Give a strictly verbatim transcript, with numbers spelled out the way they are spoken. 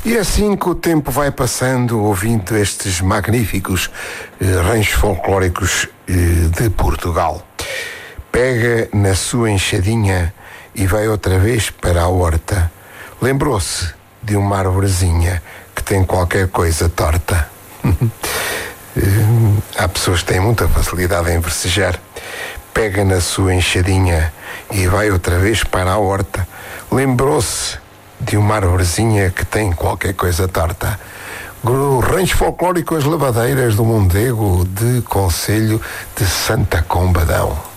E assim que o tempo vai passando, ouvindo estes magníficos eh, ranchos folclóricos eh, de Portugal, pega na sua enxadinha e vai outra vez para a horta. Lembrou-se de uma arvorezinha que tem qualquer coisa torta. Há pessoas que têm muita facilidade em versejar. Pega na sua enxadinha e vai outra vez para a horta. Lembrou-se de uma arvorezinha que tem qualquer coisa torta. O rancho folclórico As Lavadeiras do Mondego, de Conselho de Santa Combadão.